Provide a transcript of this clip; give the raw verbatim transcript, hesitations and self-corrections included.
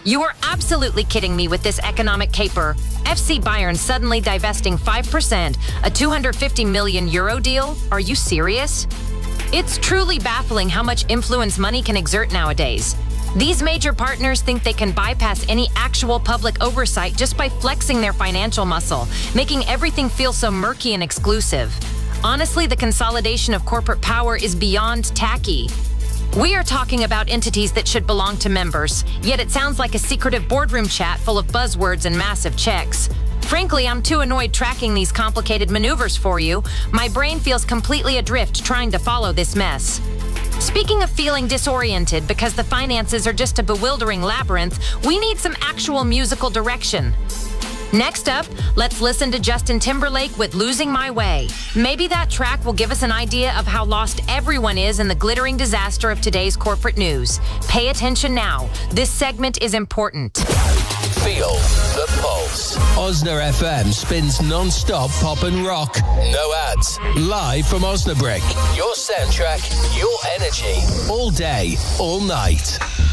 You are absolutely kidding me with this economic caper. F C Bayern suddenly divesting five percent, a two hundred fifty million euro deal? Are you serious? It's truly baffling how much influence money can exert nowadays. These major partners think they can bypass any actual public oversight just by flexing their financial muscle, making everything feel so murky and exclusive. Honestly, the consolidation of corporate power is beyond tacky. We are talking about entities that should belong to members, yet it sounds like a secretive boardroom chat full of buzzwords and massive checks. Frankly, I'm too annoyed tracking these complicated maneuvers for you. My brain feels completely adrift trying to follow this mess. Speaking of feeling disoriented because the finances are just a bewildering labyrinth, we need some actual musical direction. Next up, let's listen to Justin Timberlake with Losing My Way. Maybe that track will give us an idea of how lost everyone is in the glittering disaster of today's corporate news. Pay attention now. This segment is important. Feel the pulse. Osna F M spins non-stop pop and rock. No ads. Live from Osnabrück. Your soundtrack, your energy. All day, all night.